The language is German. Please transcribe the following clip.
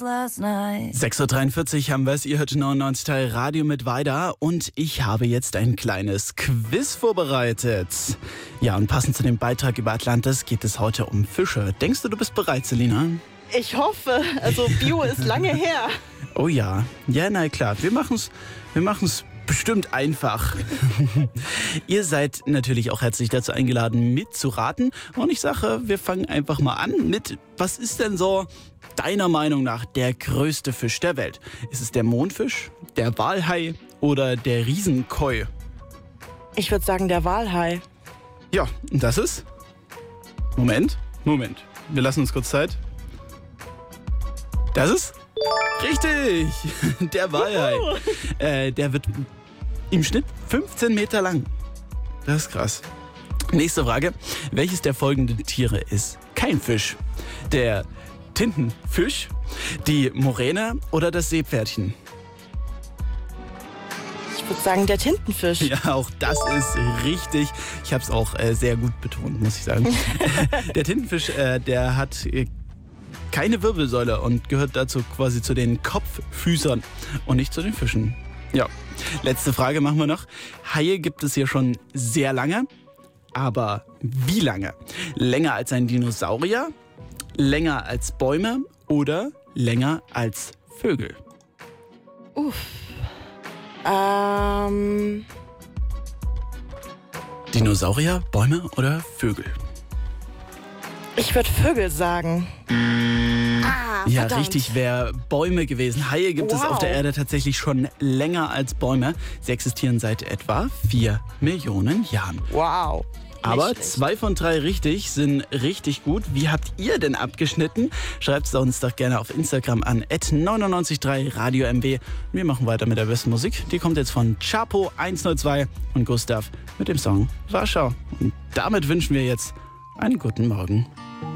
6.43 Uhr haben wir es. Ihr hört 99 Teil Radio mit Weida und ich habe jetzt ein kleines Quiz vorbereitet. Ja, und passend zu dem Beitrag über Atlantis geht es heute um Fische. Denkst du bist bereit, Selina? Ich hoffe. Also Bio ist lange her. Oh ja. Ja, na klar. Wir machen's bestimmt einfach. Ihr seid natürlich auch herzlich dazu eingeladen, mitzuraten. Und ich sage, wir fangen einfach mal an mit, was ist denn so deiner Meinung nach der größte Fisch der Welt? Ist es der Mondfisch, der Walhai oder der Riesenkoi? Ich würde sagen, der Walhai. Ja, und das ist? Moment. Wir lassen uns kurz Zeit. Das ist? Richtig! Der Walhai. Der wird im Schnitt 15 Meter lang. Das ist krass. Nächste Frage. Welches der folgenden Tiere ist kein Fisch? Der Tintenfisch, die Moräne oder das Seepferdchen? Ich würde sagen, der Tintenfisch. Ja, auch das ist richtig. Ich habe es auch sehr gut betont, muss ich sagen. Der Tintenfisch, der hat keine Wirbelsäule und gehört dazu quasi zu den Kopffüßern und nicht zu den Fischen. Ja, letzte Frage machen wir noch. Haie gibt es hier schon sehr lange, aber wie lange? Länger als ein Dinosaurier, länger als Bäume oder länger als Vögel? Dinosaurier, Bäume oder Vögel? Ich würde Vögel sagen. Ja, verdammt. richtig, wäre Bäume gewesen. Haie gibt es auf der Erde tatsächlich schon länger als Bäume. Sie existieren seit etwa 4 Millionen Jahren. Wow. Aber 2 von 3 richtig sind richtig gut. Wie habt ihr denn abgeschnitten? Schreibt es uns doch gerne auf Instagram an @993radio-mw. Wir machen weiter mit der besten Musik. Die kommt jetzt von Chapo 102 und Gustav mit dem Song Warschau. Und damit wünschen wir jetzt einen guten Morgen.